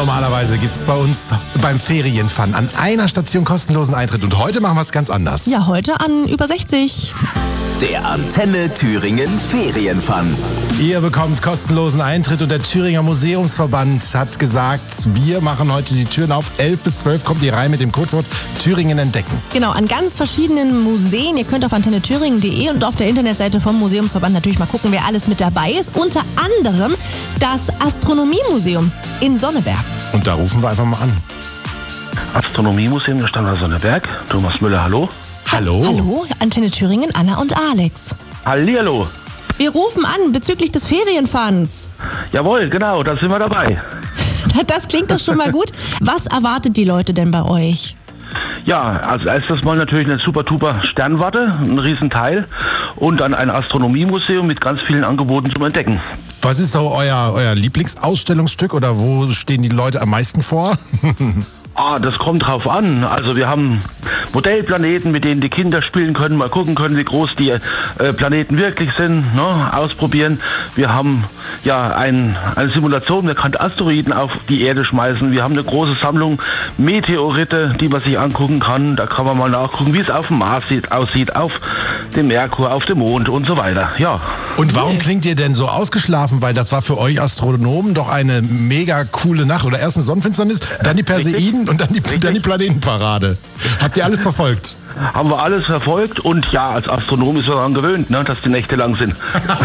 Normalerweise gibt es bei uns beim Ferienfun an einer Station kostenlosen Eintritt. Und heute machen wir es ganz anders. Ja, heute an über 60. Der Antenne Thüringen Ferienfun. Ihr bekommt kostenlosen Eintritt und der Thüringer Museumsverband hat gesagt, wir machen heute die Türen auf. 11 bis 12 kommt ihr rein mit dem Codewort Thüringen entdecken. Genau, an ganz verschiedenen Museen. Ihr könnt auf antennethüringen.de und auf der Internetseite vom Museumsverband natürlich mal gucken, wer alles mit dabei ist. Unter anderem das Astronomiemuseum in Sonneberg. Und da rufen wir einfach mal an. Astronomiemuseum der Standort Sonneberg. Thomas Müller, hallo. Hallo. Hallo, Antenne Thüringen, Anna und Alex. Hallihallo. Wir rufen an bezüglich des Ferienfuns. Jawohl, genau, da sind wir dabei. Das klingt doch schon mal gut. Was erwartet die Leute denn bei euch? Ja, als erstes mal natürlich eine super Sternwarte, ein Riesenteil. Und dann ein Astronomiemuseum mit ganz vielen Angeboten zum Entdecken. Was ist so euer Lieblingsausstellungsstück oder wo stehen die Leute am meisten vor? Das kommt drauf an. Also wir haben Modellplaneten, mit denen die Kinder spielen können, mal gucken können, wie groß die Planeten wirklich sind, ne? Ausprobieren. Wir haben ja eine Simulation, man kann Asteroiden auf die Erde schmeißen. Wir haben eine große Sammlung Meteorite, die man sich angucken kann. Da kann man mal nachgucken, wie es auf dem Mars aussieht, auf dem Merkur, auf dem Mond und so weiter. Ja. Und warum klingt ihr denn so ausgeschlafen? Weil das war für euch Astronomen doch eine mega coole Nacht. Oder erst eine Sonnenfinsternis, dann die Perseiden und dann die Planetenparade. Habt ihr alles verfolgt? Haben wir alles verfolgt und ja, als Astronom ist man daran gewöhnt, ne, dass die Nächte lang sind.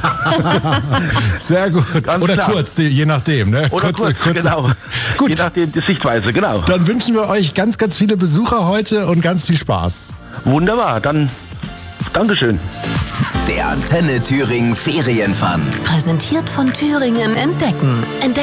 Sehr gut. Ganz oder klar. kurz, je nachdem. Ne? Oder kurz, genau. Gut. Je nachdem die Sichtweise, genau. Dann wünschen wir euch ganz, ganz viele Besucher heute und ganz viel Spaß. Wunderbar, dann Dankeschön. Der Antenne Thüringen Ferienfun. Präsentiert von Thüringen entdecken.